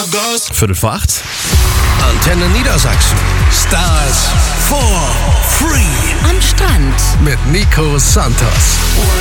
Viertel vor 8. Antenne Niedersachsen. Stars for free. Am Strand. Mit Nico Santos.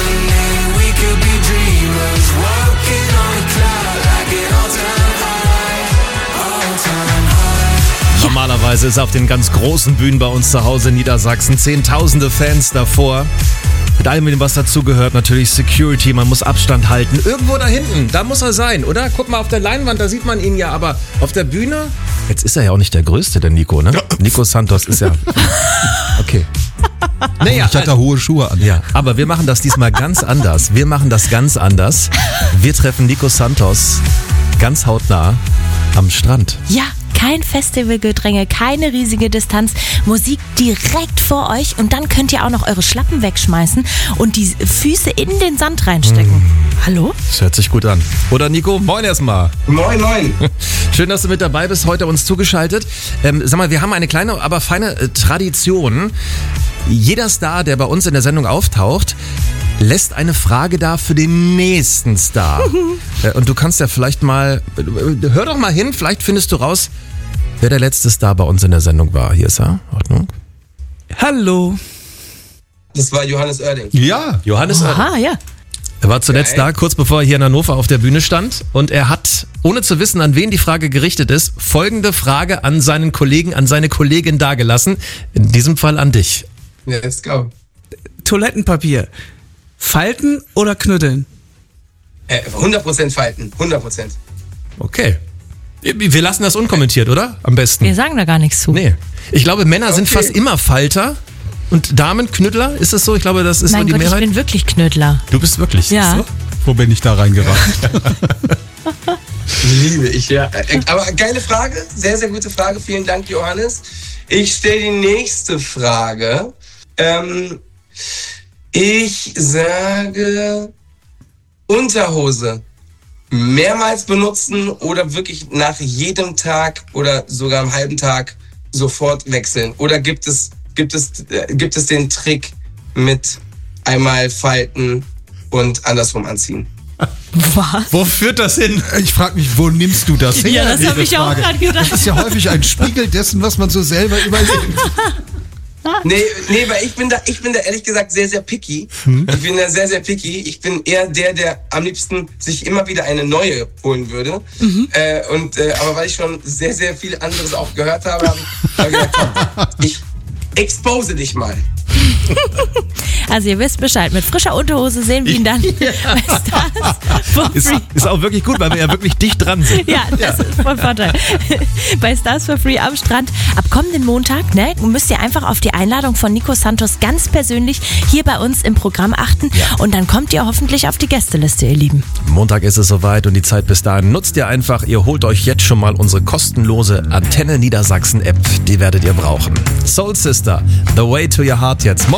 Normalerweise ist auf den ganz großen Bühnen bei uns zu Hause in Niedersachsen Zehntausende Fans davor. Mit allem, was dazugehört, natürlich Security, man muss Abstand halten. Irgendwo da hinten, da muss er sein, oder? Guck mal auf der Leinwand, da sieht man ihn ja, aber auf der Bühne? Jetzt ist er ja auch nicht der Größte, der Nico, ne? Nico Santos ist ja... Okay. Naja, ich hatte hohe Schuhe an. Ja, aber wir machen das diesmal ganz anders. Wir machen das ganz anders. Wir treffen Nico Santos ganz hautnah am Strand. Ja, kein Festivalgedränge, keine riesige Distanz, Musik direkt vor euch und dann könnt ihr auch noch eure Schlappen wegschmeißen und die Füße in den Sand reinstecken. Hallo? Das hört sich gut an. Oder Nico, moin erstmal. Moin, moin. Schön, dass du mit dabei bist, heute uns zugeschaltet. Sag mal, wir haben eine kleine, aber feine Tradition. Jeder Star, der bei uns in der Sendung auftaucht, lässt eine Frage da für den nächsten Star. Und du kannst ja vielleicht mal, hör doch mal hin, vielleicht findest du raus, wer der letzte Star bei uns in der Sendung war. Hier ist er, Ordnung. Hallo. Das war Johannes Oerding. Ja. Johannes Oerding. Aha, ja. Er war zuletzt da, kurz bevor er hier in Hannover auf der Bühne stand. Und er hat, ohne zu wissen, an wen die Frage gerichtet ist, folgende Frage an seinen Kollegen, an seine Kollegin dagelassen. In diesem Fall an dich. Let's go. Toilettenpapier. Falten oder knütteln? 100% falten. 100%. Okay. Wir lassen das unkommentiert, oder? Am besten. Wir sagen da gar nichts zu. Nee. Ich glaube, Männer sind Okay. fast immer Falter und Damen Knüttler. Ist das so? Ich glaube, das ist so Mein die Gott, Mehrheit. ich bin wirklich Knödler. Du bist wirklich. Ja. So? Wo bin ich da reingeraten? Liebe ich, ja. Aber geile Frage. Sehr, sehr gute Frage. Vielen Dank, Johannes. Ich stelle die nächste Frage. Ich sage Unterhose. Mehrmals benutzen oder wirklich nach jedem Tag oder sogar am halben Tag sofort wechseln? Oder gibt es den Trick mit einmal falten und andersrum anziehen? Was? Wo führt das hin? Ich frage mich, wo nimmst du das her? Ja, das diese habe ich auch Frage? gerade gedacht. Das ist ja häufig ein Spiegel dessen, was man so selber überlegt. Nee, weil ich bin da ehrlich gesagt sehr, sehr picky. Ich bin da sehr, sehr picky. Ich bin eher der am liebsten sich immer wieder eine neue holen würde. Aber weil ich schon sehr, sehr viel anderes auch gehört habe, habe ich gesagt, komm, ich expose dich mal. Also ihr wisst Bescheid, mit frischer Unterhose sehen wir ihn dann bei Stars for Free. Ist auch wirklich gut, weil wir ja wirklich dicht dran sind. Ja, das ist voll Vorteil. Bei Stars for Free am Strand ab kommenden Montag, ne, müsst ihr einfach auf die Einladung von Nico Santos ganz persönlich hier bei uns im Programm achten und dann kommt ihr hoffentlich auf die Gästeliste, ihr Lieben. Montag ist es soweit und die Zeit bis dahin nutzt ihr einfach. Ihr holt euch jetzt schon mal unsere kostenlose Antenne Niedersachsen App. Die werdet ihr brauchen. Soul Sister, The Way to Your Heart jetzt.